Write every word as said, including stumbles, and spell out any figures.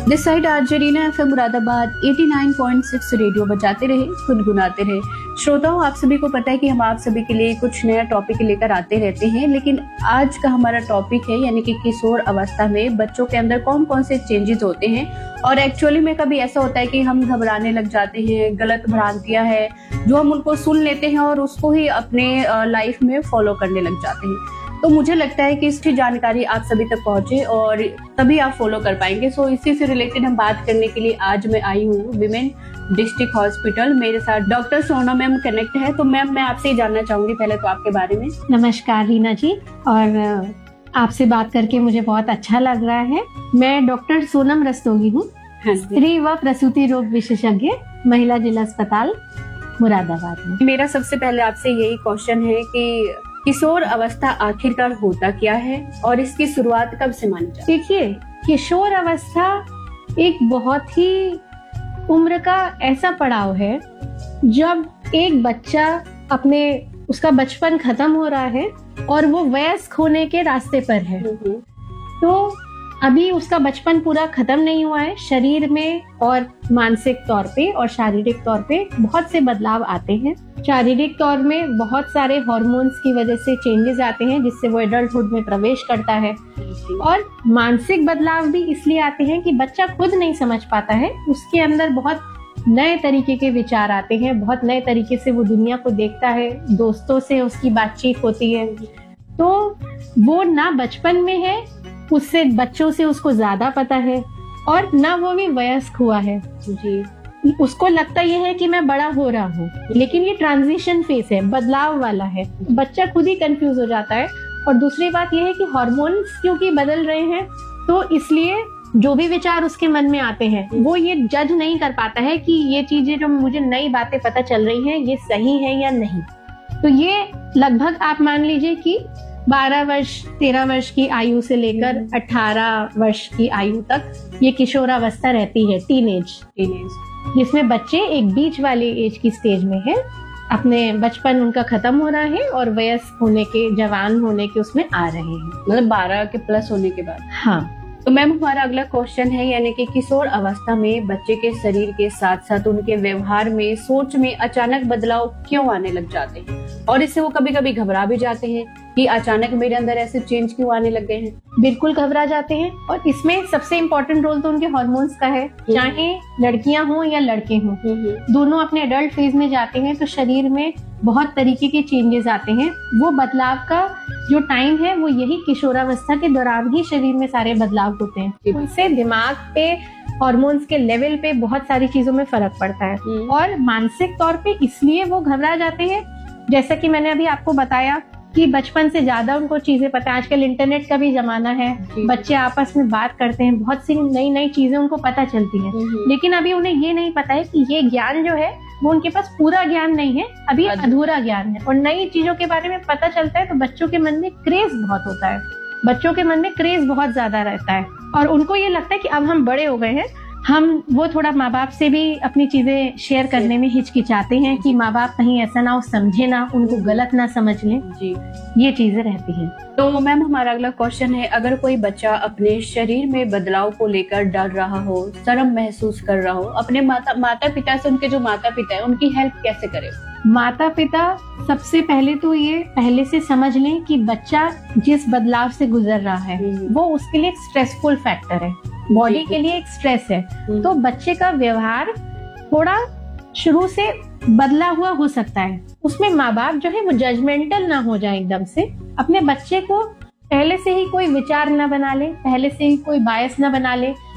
This side आर्जेरीना FM Moradabad नवासी point छह radio बजाते रहे, गुनगुनाते रहे। श्रोताओं, आप सभी को पता है कि हम आप सभी के लिए कुछ नया टॉपिक लेकर आते रहते हैं, लेकिन आज का हमारा टॉपिक है यानी कि किशोर अवस्था में बच्चों के अंदर कौन कौन से चेंजेस होते हैं। और एक्चुअली में कभी ऐसा होता है कि हम घबराने लग जाते हैं, गलत भ्रांतियां हैं जो हम उनको सुन लेते हैं और उसको ही अपने लाइफ में फॉलो करने लग जाते हैं। तो मुझे लगता है कि इसकी जानकारी आप सभी तक पहुंचे और तभी आप फॉलो कर पाएंगे। सो इसी से रिलेटेड हम बात करने के लिए आज मैं आई हूँ विमेन डिस्ट्रिक्ट हॉस्पिटल। मेरे साथ डॉक्टर सोना मैम कनेक्ट है। तो मैम, मैं आपसे ही जानना चाहूंगी पहले तो आपके बारे में। नमस्कार रीना जी, और आपसे बात करके मुझे बहुत अच्छा लग रहा है। मैं डॉक्टर सोनम रस्तोगी हूँ, स्त्री व प्रसूति रोग विशेषज्ञ, महिला जिला अस्पताल मुरादाबाद में। मेरा सबसे पहले आपसे यही क्वेश्चन है कि किशोर अवस्था आखिरकार होता क्या है और इसकी शुरुआत कब से मानी जाती है? देखिए, किशोर अवस्था एक बहुत ही उम्र का ऐसा पड़ाव है जब एक बच्चा अपने उसका बचपन खत्म हो रहा है और वो वयस्क होने के रास्ते पर है। तो अभी उसका बचपन पूरा खत्म नहीं हुआ है। शरीर में और मानसिक तौर पे और शारीरिक तौर पे बहुत से बदलाव आते हैं। शारीरिक तौर में बहुत सारे हार्मोन्स की वजह से चेंजेस आते हैं जिससे वो एडल्टहुड में प्रवेश करता है। और मानसिक बदलाव भी इसलिए आते हैं कि बच्चा खुद नहीं समझ पाता है, उसके अंदर बहुत नए तरीके के विचार आते हैं, बहुत नए तरीके से वो दुनिया को देखता है, दोस्तों से उसकी बातचीत होती है। तो वो ना बचपन में है, उससे बच्चों से उसको ज्यादा पता है, और ना वो भी वयस्क हुआ है जी। उसको लगता ये है कि मैं बड़ा हो रहा हूँ, लेकिन ये ट्रांजिशन फेस है, बदलाव वाला है। बच्चा खुद ही कंफ्यूज हो जाता है। और दूसरी बात ये है कि हार्मोन्स क्योंकि बदल रहे हैं, तो इसलिए जो भी विचार उसके मन में आते हैं वो ये जज नहीं कर पाता है कि ये चीजें जो मुझे नई बातें पता चल रही हैं ये सही है या नहीं। तो ये लगभग आप मान लीजिए कि बारह वर्ष तेरह वर्ष की आयु से लेकर अठारह वर्ष की आयु तक ये किशोरावस्था रहती है, टीनेज टीनेज जिसमें बच्चे एक बीच वाले एज की स्टेज में है, अपने बचपन उनका खत्म हो रहा है और वयस्क होने के, जवान होने के उसमें आ रहे हैं, मतलब बारह के प्लस होने के बाद। हाँ। तो मैम, हमारा अगला क्वेश्चन है यानी कि किशोर अवस्था में बच्चे के शरीर के साथ साथ उनके व्यवहार में, सोच में अचानक बदलाव क्यों आने लग जाते हैं और इससे वो कभी कभी घबरा भी जाते हैं कि अचानक मेरे अंदर ऐसे चेंज क्यों आने लग गए हैं। बिल्कुल घबरा जाते हैं, और इसमें सबसे इम्पोर्टेंट रोल तो उनके हार्मोन्स का है। चाहे लड़कियां हों या लड़के हों, दोनों अपने एडल्ट फेज में जाते हैं तो शरीर में बहुत तरीके के चेंजेस आते हैं। वो बदलाव का जो टाइम है वो यही किशोरावस्था के दौरान ही शरीर में सारे बदलाव होते हैं। उनसे दिमाग पे, हार्मोन्स के लेवल पे बहुत सारी चीजों में फर्क पड़ता है। और मानसिक तौर पे इसलिए वो घबरा जाते हैं, जैसा कि मैंने अभी आपको बताया कि बचपन से ज्यादा उनको चीजें पता है। आजकल इंटरनेट का भी जमाना है, बच्चे आपस में बात करते हैं, बहुत सी नई नई चीजें उनको पता चलती हैं, लेकिन अभी उन्हें ये नहीं पता है कि ये ज्ञान जो है वो उनके पास पूरा ज्ञान नहीं है, अभी अधूरा ज्ञान है। और नई चीजों के बारे में पता चलता है तो बच्चों के मन में क्रेज बहुत होता है, बच्चों के मन में क्रेज बहुत ज्यादा रहता है, और उनको ये लगता है कि अब हम बड़े हो गए हैं, हम वो थोड़ा माँ बाप से भी अपनी चीजें शेयर करने में हिचकिचाते हैं कि माँ बाप कहीं ऐसा ना हो, समझे ना, उनको गलत ना समझ लें जी। ये चीजें रहती हैं। तो मैम, हमारा अगला क्वेश्चन है, अगर कोई बच्चा अपने शरीर में बदलाव को लेकर डर रहा हो, शर्म महसूस कर रहा हो, अपने माता माता पिता से, उनके जो माता पिता है उनकी हेल्प कैसे करे? माता पिता सबसे पहले तो ये पहले से समझ लें कि बच्चा जिस बदलाव से गुजर रहा है वो उसके लिए एक स्ट्रेसफुल फैक्टर है, बॉडी के लिए एक स्ट्रेस है। तो बच्चे का व्यवहार थोड़ा शुरू से बदला हुआ हो सकता है, उसमें माँ बाप जो है वो जजमेंटल ना हो जाए एकदम से, अपने बच्चे को पहले से ही कोई विचार ना बना ले, पहले से ही कोई बायस ना बना ले